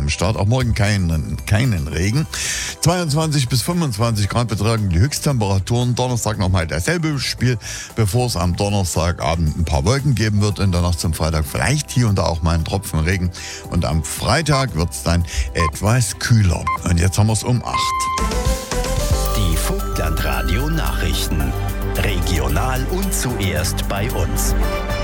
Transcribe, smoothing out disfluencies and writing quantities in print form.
am Start. Auch morgen keinen Regen. 22 bis 25 Grad betragen die Höchsttemperaturen. Donnerstag nochmal dasselbe Spiel, bevor es am Donnerstagabend ein paar Wolken geben wird. In der Nacht zum Freitag vielleicht hier und da auch mal ein Tropfen Regen. Und am Freitag wird es dann etwas kühler. Und jetzt haben wir es um 8. Die Vogtlandradio Nachrichten. Regional und zuerst bei uns.